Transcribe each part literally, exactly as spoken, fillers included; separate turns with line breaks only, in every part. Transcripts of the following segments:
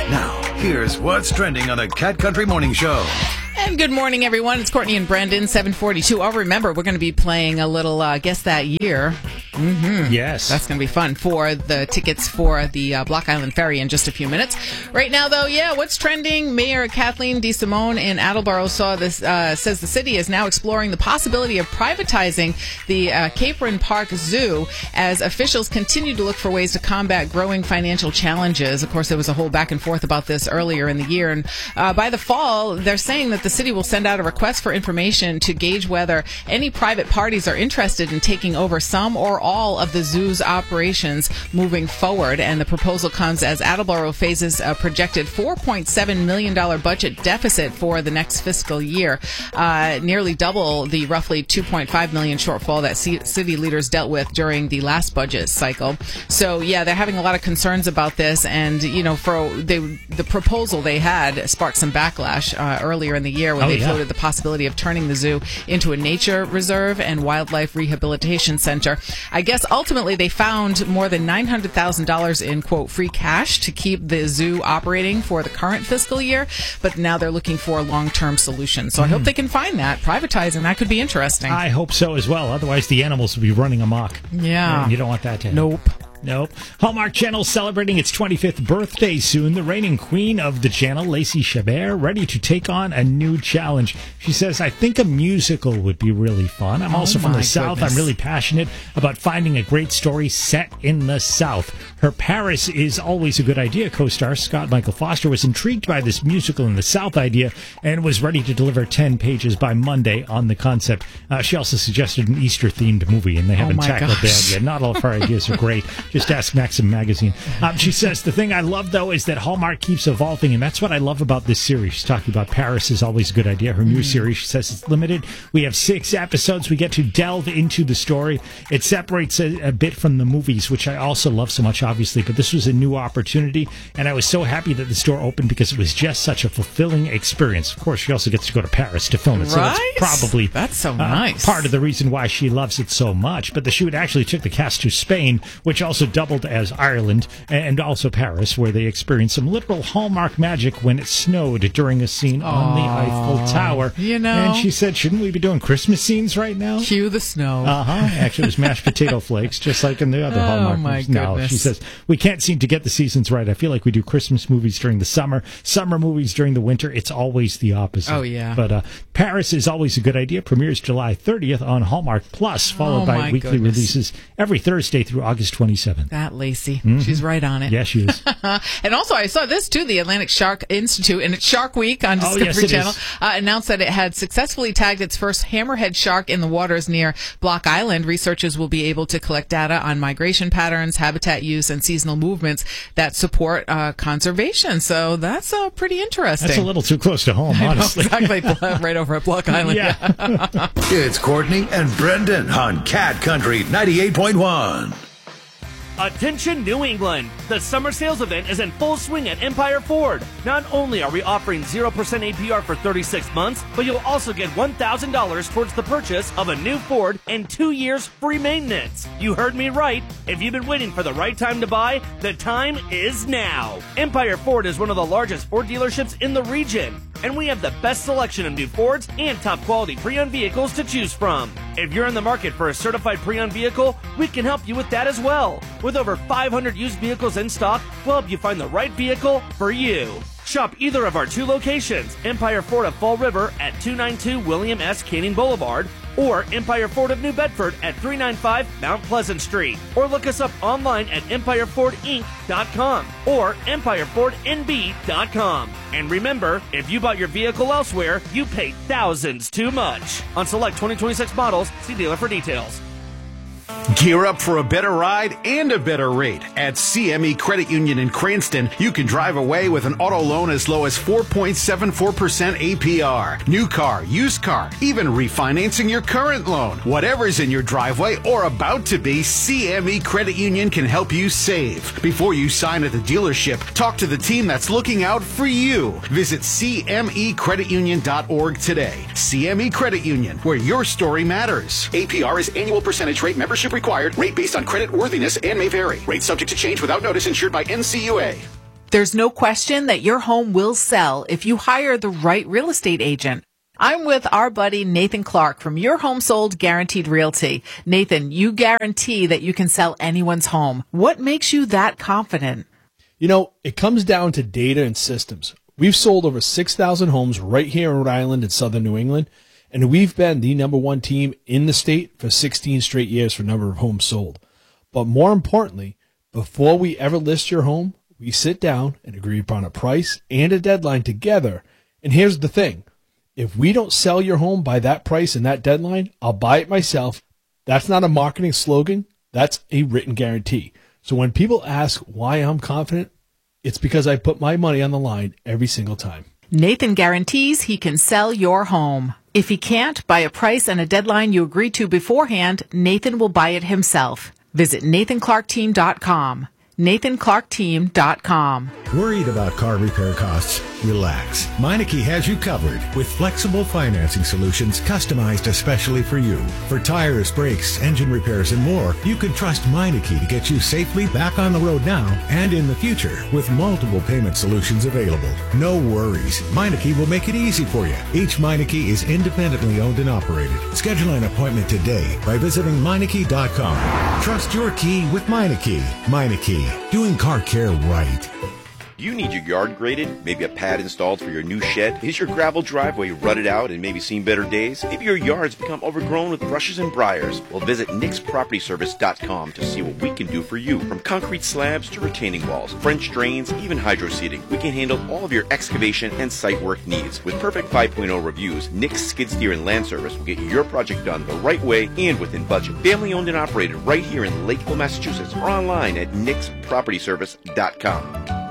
Now, here's what's trending on the Cat Country Morning Show.
And good morning, everyone. It's Courtney and Brendan, seven forty-two. Oh, remember, we're going to be playing a little uh, Guess That Year. Mm-hmm.
Yes.
That's going to be fun for the tickets for the uh, Block Island Ferry in just a few minutes. Right now, though, yeah, what's trending? Mayor Kathleen DeSimone in Attleboro saw this, uh, says the city is now exploring the possibility of privatizing the uh, Capron Park Zoo as officials continue to look for ways to combat growing financial challenges. Of course, there was a whole back and forth about this earlier in the year. And uh, by the fall, they're saying that the city will send out a request for information to gauge whether any private parties are interested in taking over some or all of the zoo's operations moving forward. And the proposal comes as Attleboro faces a projected four point seven million dollars budget deficit for the next fiscal year, uh, nearly double the roughly two point five million dollars shortfall that c- city leaders dealt with during the last budget cycle. So, yeah, they're having a lot of concerns about this. And, you know, for they, the proposal they had sparked some backlash uh, earlier in the year when
oh,
they
yeah.
floated the possibility of turning the zoo into a nature reserve and wildlife rehabilitation center. I guess ultimately they found more than nine hundred thousand dollars in, quote, free cash to keep the zoo operating for the current fiscal year, but now they're looking for a long-term solution. So mm. I hope they can find that. Privatizing, that could be interesting.
I hope so as well. Otherwise, the animals will be running amok.
Yeah.
And you don't want that to happen.
Nope.
Nope. Hallmark Channel celebrating its twenty-fifth birthday soon. The reigning queen of the channel, Lacey Chabert, ready to take on a new challenge. She says, I think a musical would be really fun. I'm also
oh
from the
goodness.
South. I'm really passionate about finding a great story set in the South. Her Paris is always a good idea. Co-star Scott Michael Foster was intrigued by this musical in the South idea and was ready to deliver ten pages by Monday on the concept. Uh, she also suggested an Easter-themed movie, and they haven't
oh
tackled
gosh.
that yet. Not all of her ideas are great. Just ask Maxim Magazine. Um, she says, the thing I love, though, is that Hallmark keeps evolving, and that's what I love about this series. She's talking about Paris is always a good idea. Her new mm. series, she says, it's limited. We have six episodes. We get to delve into the story. It separates a, a bit from the movies, which I also love so much, obviously, but this was a new opportunity, and I was so happy that the store opened because it was just such a fulfilling experience. Of course, she also gets to go to Paris to film it, so
right?
that's probably
that's so
uh,
nice.
part of the reason why she loves it so much. But the shoot actually took the cast to Spain, which also doubled as Ireland, and also Paris, where they experienced some literal Hallmark magic when it snowed during a scene Aww, on the Eiffel Tower.
You know.
And she said, shouldn't we be doing Christmas scenes right now?
Cue the snow.
Uh-huh. Actually, it was mashed potato flakes, just like in the other
oh,
Hallmark
my
movies. No,
goodness.
she says, we can't seem to get the seasons right. I feel like we do Christmas movies during the summer, summer movies during the winter. It's always the opposite.
Oh, yeah.
But uh, Paris is always a good idea. Premieres July thirtieth on Hallmark Plus, followed
oh,
by weekly
goodness.
releases every Thursday through August twenty-seventh.
That Lacey.
Mm-hmm.
She's right on it.
Yes, she is.
And also, I saw this, too. The Atlantic Shark Institute, and it's Shark Week on Discovery
oh, yes, it
Channel,
is.
uh, announced that it had successfully tagged its first hammerhead shark in the waters near Block Island. Researchers will be able to collect data on migration patterns, habitat use, and seasonal movements that support uh, conservation. So that's uh, pretty interesting.
That's a little too close to home, honestly.
I know, exactly. Right over at Block Island.
Yeah.
It's Courtney and Brendan on Cat Country ninety-eight point one.
Attention New England! The summer sales event is in full swing at Empire Ford. Not only are we offering zero percent A P R for thirty-six months, but you'll also get one thousand dollars towards the purchase of a new Ford and two years free maintenance. You heard me right. If you've been waiting for the right time to buy, the time is now. Empire Ford is one of the largest Ford dealerships in the region, and we have the best selection of new Fords and top quality pre-owned vehicles to choose from. If you're in the market for a certified pre-owned vehicle, we can help you with that as well. With over five hundred used vehicles in stock, we'll help you find the right vehicle for you. Shop either of our two locations, Empire Ford of Fall River at two ninety-two William S. Canning Boulevard, or Empire Ford of New Bedford at three ninety-five Mount Pleasant Street. Or look us up online at empire ford inc dot com or empire ford n b dot com. And remember, if you bought your vehicle elsewhere, you paid thousands too much. On select twenty twenty-six models, see dealer for details.
Gear up for a better ride and a better rate. At C M E Credit Union in Cranston, you can drive away with an auto loan as low as four point seven four percent A P R. New car, used car, even refinancing your current loan. Whatever's in your driveway or about to be, C M E Credit Union can help you save. Before you sign at the dealership, talk to the team that's looking out for you. Visit c m e credit union dot org today. C M E Credit Union, where your story matters. A P R is annual percentage rate. Membership required. Rate based on credit worthiness and may vary. Rate subject to change without notice. Insured by N C U A.
There's no question that your home will sell if you hire the right real estate agent. I'm with our buddy Nathan Clark from Your Home Sold Guaranteed Realty. Nathan, you guarantee that you can sell anyone's home. What makes you that confident?
You know, it comes down to data and systems. We've sold over six thousand homes right here in Rhode Island and southern New England, and we've been the number one team in the state for sixteen straight years for number of homes sold. But more importantly, before we ever list your home, we sit down and agree upon a price and a deadline together. And here's the thing. If we don't sell your home by that price and that deadline, I'll buy it myself. That's not a marketing slogan. That's a written guarantee. So when people ask why I'm confident, it's because I put my money on the line every single time.
Nathan guarantees he can sell your home. If he can't, by a price and a deadline you agree to beforehand, Nathan will buy it himself. Visit nathan clark team dot com. nathan clark team dot com.
Worried about car repair costs? Relax. Meineke has you covered with flexible financing solutions customized especially for you. For tires, brakes, engine repairs, and more, you can trust Meineke to get you safely back on the road now and in the future with multiple payment solutions available. No worries. Meineke will make it easy for you. Each Meineke is independently owned and operated. Schedule an appointment today by visiting meineke dot com. Trust your key with Meineke. Meineke, doing car care right.
Do you need your yard graded? Maybe a pad installed for your new shed? Is your gravel driveway rutted out and maybe seen better days? Maybe your yard's become overgrown with brushes and briars? Well, visit nix property service dot com to see what we can do for you. From concrete slabs to retaining walls, French drains, even hydro seeding, we can handle all of your excavation and site work needs. With perfect five point oh reviews, Nix Skid Steer and Land Service will get your project done the right way and within budget. Family owned and operated right here in Lakeville, Massachusetts, or online at nix property service dot com.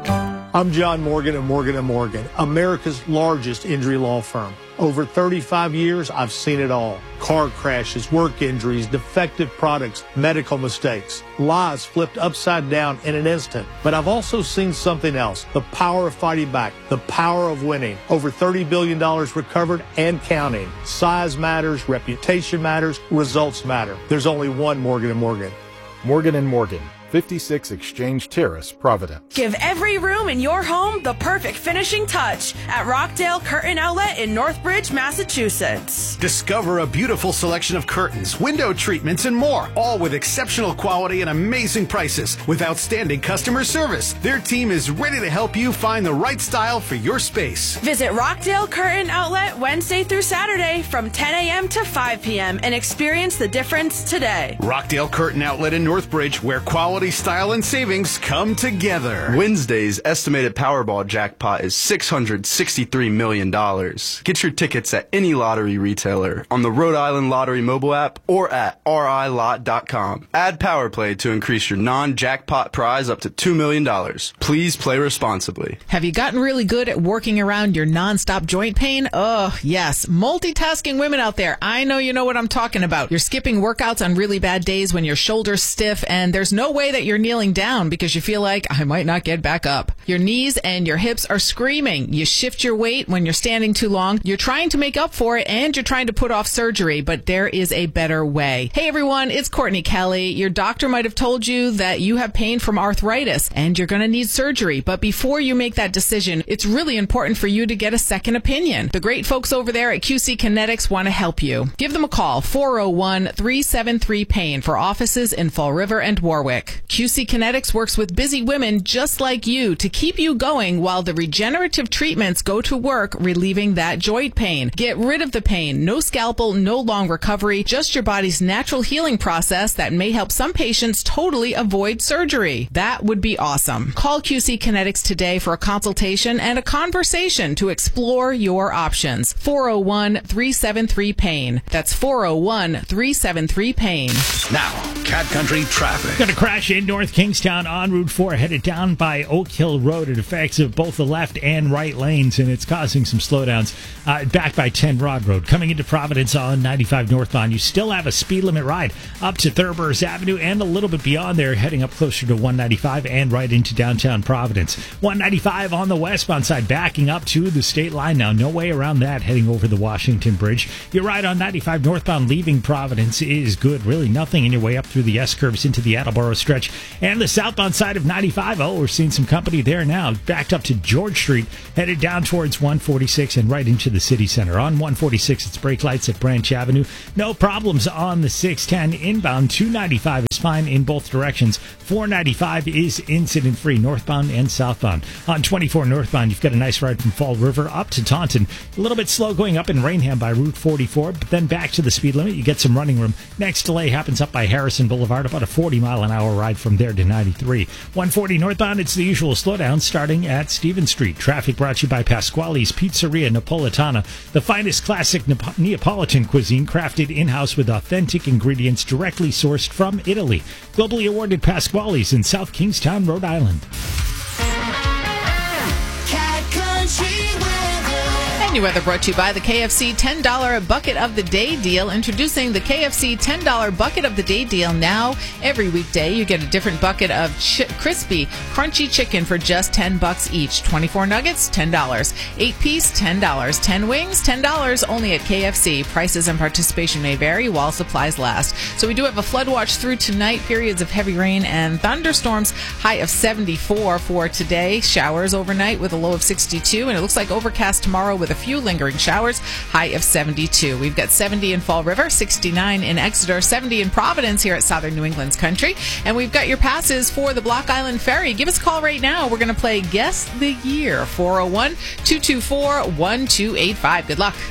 I'm John Morgan of Morgan and Morgan, America's largest injury law firm. Over thirty-five years, I've seen it all. Car crashes, work injuries, defective products, medical mistakes, lives flipped upside down in an instant. But I've also seen something else, the power of fighting back, the power of winning. Over thirty billion dollars recovered and counting. Size matters, reputation matters, results matter. There's only one Morgan and Morgan.
Morgan and Morgan. fifty-six Exchange Terrace, Providence.
Give every room in your home the perfect finishing touch at Rockdale Curtain Outlet in Northbridge, Massachusetts.
Discover a beautiful selection of curtains, window treatments, and more, all with exceptional quality and amazing prices with outstanding customer service. Their team is ready to help you find the right style for your space.
Visit Rockdale Curtain Outlet Wednesday through Saturday from ten a.m. to five p.m. and experience the difference today.
Rockdale Curtain Outlet in Northbridge, where quality, style, and savings come together.
Wednesday's estimated Powerball jackpot is six hundred sixty-three million dollars. Get your tickets at any lottery retailer, on the Rhode Island Lottery mobile app, or at r i lot dot com. Add PowerPlay to increase your non-jackpot prize up to two million dollars. Please play responsibly.
Have you gotten really good at working around your nonstop joint pain? Oh, yes. Multitasking women out there, I know you know what I'm talking about. You're skipping workouts on really bad days when your shoulder's stiff and there's no way that you're kneeling down because you feel like I might not get back up. Your knees and your hips are screaming. You shift your weight when you're standing too long. You're trying to make up for it and you're trying to put off surgery, but there is a better way. Hey everyone, it's Courtney Kelly. Your doctor might have told you that you have pain from arthritis and you're going to need surgery, but before you make that decision, it's really important for you to get a second opinion. The great folks over there at Q C Kinetics want to help you. Give them a call, four oh one, three seven three, pain for offices in Fall River and Warwick. Q C Kinetics works with busy women just like you to keep you going while the regenerative treatments go to work relieving that joint pain. Get rid of the pain. No scalpel, no long recovery, just your body's natural healing process that may help some patients totally avoid surgery. That would be awesome. Call Q C Kinetics today for a consultation and a conversation to explore your options. four oh one, three seven three, pain. That's four oh one, three seven three, pain.
Now, Cat Country traffic.
Got a crash in North Kingstown on Route four, headed down by Oak Hill Road. It affects both the left and right lanes, and it's causing some slowdowns. Uh, back by ten Rod Road. Coming into Providence on ninety-five northbound, you still have a speed limit ride up to Thurber's Avenue and a little bit beyond there, heading up closer to one ninety-five and right into downtown Providence. one ninety-five on the westbound side, backing up to the state line now. No way around that, heading over the Washington Bridge. Your ride on ninety-five northbound leaving Providence is good. Really nothing in your way up through the S-curves into the Attleboro stretch. stretch. And the southbound side of ninety-five, oh, we're seeing some company there now. Backed up to George Street, headed down towards one forty-six and right into the city center. On one forty-six, it's brake lights at Branch Avenue. No problems on the six ten inbound. two ninety-five is fine in both directions. four ninety-five is incident-free, northbound and southbound. On twenty-four northbound, you've got a nice ride from Fall River up to Taunton. A little bit slow going up in Rainham by Route forty-four, but then back to the speed limit. You get some running room. Next delay happens up by Harrison Boulevard, about a forty mile an hour ride from there to ninety-three. one forty northbound, it's the usual slowdown starting at Stevens Street. Traffic brought to you by Pasquale's Pizzeria Napolitana, the finest classic Nep- Neapolitan cuisine crafted in-house with authentic ingredients directly sourced from Italy. Globally awarded Pasquale's in South Kingstown, Rhode Island.
And your weather brought to you by the K F C ten dollar Bucket of the Day deal. Introducing the K F C ten dollar Bucket of the Day deal now. Every weekday, you get a different bucket of ch- crispy, crunchy chicken for just ten bucks each. twenty-four nuggets, ten dollars. eight piece, ten dollars. ten wings, ten dollars. Only at K F C. Prices and participation may vary while supplies last. So we do have a flood watch through tonight. Periods of heavy rain and thunderstorms. High of seventy-four for today. Showers overnight with a low of sixty-two. And it looks like overcast tomorrow with a few lingering showers, high of seventy-two. We've got seventy in Fall River, sixty-nine in Exeter, seventy in Providence here at Southern New England's Country. And we've got your passes for the Block Island Ferry. Give us a call right now. We're going to play Guess the Year, four oh one, two two four, one two eight five. Good luck.